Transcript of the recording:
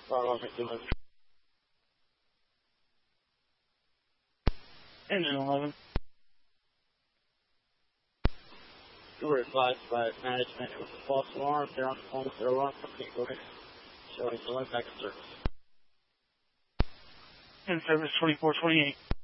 Engine 11. You were advised by management it was a false alarm. They're on the phone with their alarm company. Go ahead. Showing delay back in service. In service 2428.